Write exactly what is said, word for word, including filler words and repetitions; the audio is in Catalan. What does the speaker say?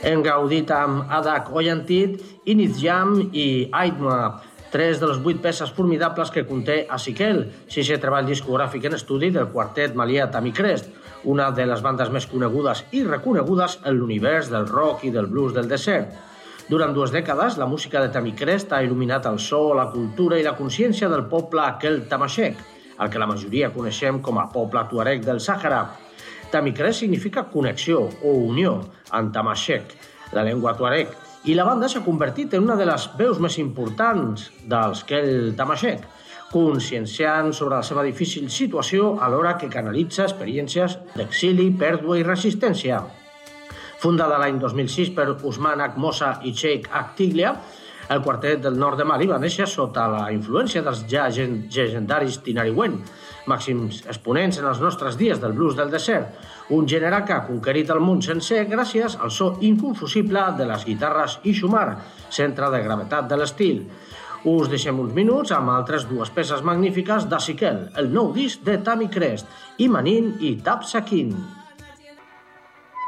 Hem gaudit amb Adak Oyantit, Inizjam i Aidma, tres de les vuit peces formidables que conté Asikel, sisè treball discogràfic en estudi del quartet malià Tamicrest, una de les bandes més conegudes i reconegudes en l'univers del rock i del blues del desert. Durant dues dècades, la música de Tamicrest ha il·luminat el so, la cultura i la consciència del poble aquel tamashek, el que la majoria coneixem com a poble tuareg del Sàhara. Tamicrest significa connexió o unió en tamashek, la llengua tuareg, i la banda s'ha convertit en una de les veus més importants dels kel tamashek, conscienciant sobre la seva difícil situació alhora que canalitza experiències d'exili, pèrdua i resistència. Fundada l'any dos mil sis per Ousmane Ag Mossa i Cheikh Ag Tiglia, el quartet del nord de Mali va néixer sota la influència dels ja llegendaris Tinariwen, màxims exponents en els nostres dies del blues del desert, un gènere que ha conquerit el món sencer gràcies al so inconfusible de les guitarres Ishumar, centre de gravetat de l'estil. Us deixem uns minuts amb altres dues peces magnífiques d'Asikel, el nou disc de Tamicrest, Imanin i Tapsakin.